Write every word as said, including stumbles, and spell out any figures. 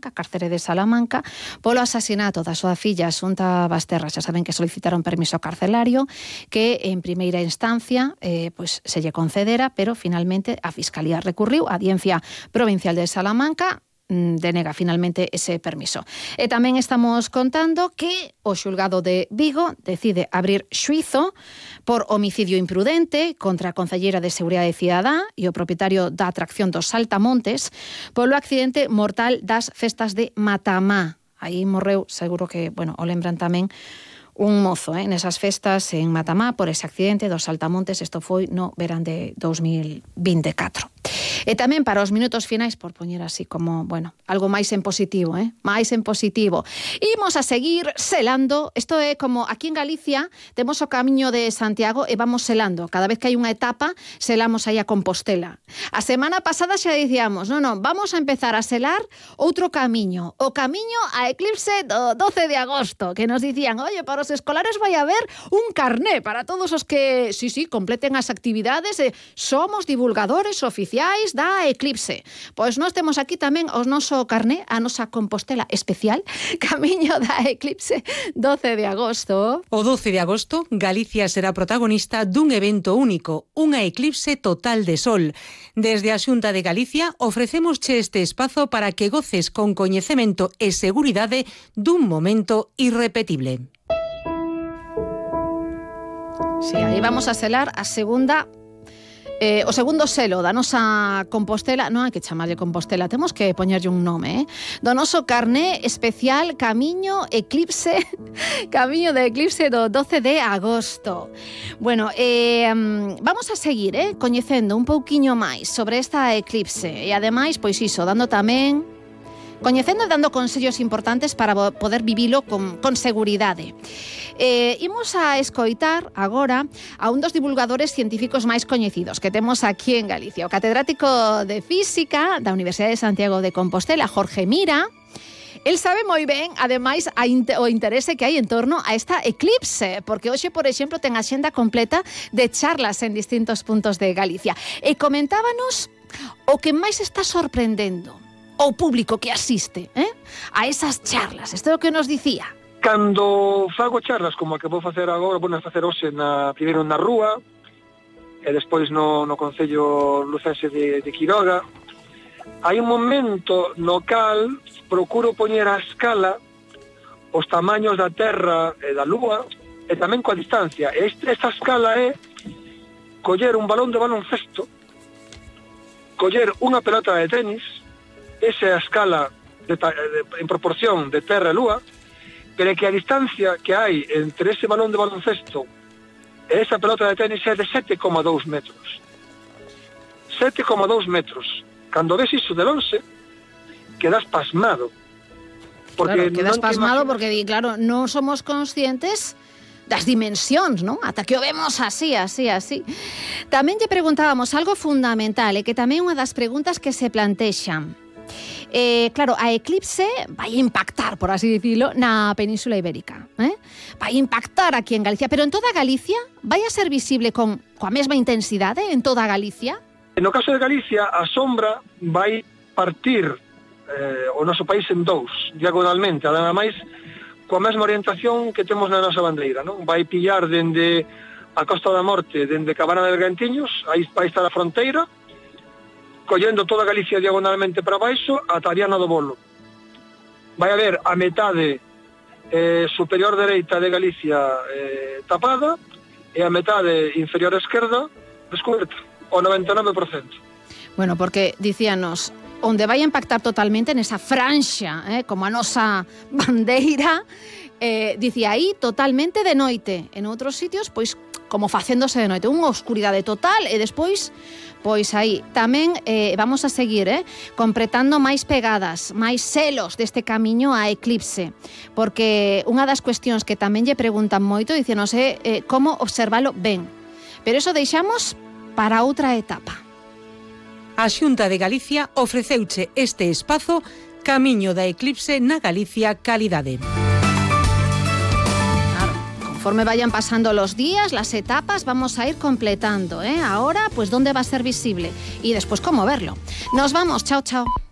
Salamanca, cárcere de Salamanca, polo asasinato da súa filla Asunta Basterra. Xa saben que solicitaron permiso carcelario, que en primeira instancia eh, pues, se lle concedera, pero finalmente a Fiscalía recurriu, a Audiencia Provincial de Salamanca denega finalmente ese permiso. E tamén estamos contando que o xulgado de Vigo decide abrir xuízo por homicidio imprudente contra a concelleira de Seguridade Cidadá e o propietario da atracción dos Saltamontes polo accidente mortal das festas de Matamá. Aí morreu, seguro que, bueno, o lembran tamén, un mozo, eh, nesas festas en Matamá por ese accidente dos Saltamontes. Isto foi no verán de dos mil vinte e catro. E tamén para os minutos finais, por poñer así como, bueno, algo máis en positivo, eh? máis en positivo. Imos a seguir selando. Isto é como aquí en Galicia temos o Camiño de Santiago e vamos selando. Cada vez que hai unha etapa, selamos aí a Compostela. A semana pasada xa dicíamos, non, non, vamos a empezar a selar outro camiño, o Camiño a Eclipse do doce de agosto, que nos dicían, oye, para os escolares vai haber un carné para todos os que, sí, sí, completen as actividades, e somos divulgadores oficiais da Eclipse. Pois nós temos aquí tamén o noso carné, a nosa Compostela especial, Camiño da Eclipse, doce de agosto. O doce de agosto, Galicia será protagonista dun evento único, unha eclipse total de sol. Desde a Xunta de Galicia ofrecémosche este espazo para que goces con coñecemento e seguridade dun momento irrepetible. Sí, aí vamos a selar a segunda Eh, o segundo selo da nosa Compostela, non hai que chamarlle Compostela, temos que poñerlle un nome, eh? Do noso carné especial Camiño Eclipse, Camiño de Eclipse do doce de agosto. Bueno, eh, vamos a seguir, eh, coñecendo un pouquiño máis sobre esta eclipse e ademais, pois iso, dando tamén coñecendo e dando consellos importantes para poder vivilo con, con seguridade. Eh, imos a escoitar agora a un dos divulgadores científicos máis coñecidos que temos aquí en Galicia, o catedrático de Física da Universidade de Santiago de Compostela, Jorge Mira. El sabe moi ben, ademais, a o interese que hai en torno a esta eclipse, porque hoxe, por exemplo, ten a xenda completa de charlas en distintos puntos de Galicia. E comentábanos o que máis está sorprendendo o público que asiste eh, a esas charlas. Isto é o que nos dicía. Cando fago charlas como a que vou facer agora, vou facer hoxe na, primeiro na Rúa e despois no, no Concello Lucense de, de Quiroga, hai un momento no cal procuro poñer a escala os tamaños da Terra e da Lúa e tamén coa distancia. Este, esta escala é coller un balón de baloncesto, coller unha pelota de tenis. Esa é a escala de, de, en proporción de Terra e Lúa, pero que a distancia que hai entre ese balón de baloncesto e esa pelota de tenis é de sete coma dous metros. sete coma dous metros. Cando ves iso de lonxe, quedas pasmado. Porque claro, quedas pasmado imaginas... porque, claro, non somos conscientes das dimensións, non? Ata que o vemos así, así, así. Tamén lle preguntábamos algo fundamental e que tamén unha das preguntas que se plantexan. Eh, claro, a eclipse vai impactar, por así dicilo, na Península Ibérica, eh? Vai impactar aquí en Galicia, pero en toda Galicia vai a ser visible con coa mesma intensidade en toda Galicia? No caso de Galicia, a sombra vai partir eh, o noso país en dous, diagonalmente, ademais coa mesma orientación que temos na nosa bandeira, non? Vai pillar dende a Costa da Morte, dende Cabana de Bergantiños, aí vai estar a fronteira, collendo toda Galicia diagonalmente para baixo ata a Viana do Bolo. Vai haber a metade eh, superior dereita de Galicia eh, tapada e a metade inferior esquerda descoberta, o noventa e nove por cento. Bueno, porque dicíanos, onde vai impactar totalmente nesa franxa, eh, como a nosa bandeira, eh, dicía aí totalmente de noite. En outros sitios, pois, como facéndose de noite, unha oscuridade total e despois, pois aí tamén eh, vamos a seguir eh, completando máis pegadas, máis selos deste camiño a eclipse, porque unha das cuestións que tamén lle preguntan moito, dicíanos, é eh, como observalo ben, pero eso deixamos para outra etapa. A Xunta de Galicia ofreceuche este espazo Camiño da Eclipse na Galicia Calidade. Conforme vayan pasando los días, las etapas, vamos a ir completando, ¿eh? Ahora, pues, ¿dónde va a ser visible? Y después, ¿cómo verlo? Nos vamos, chao, chao.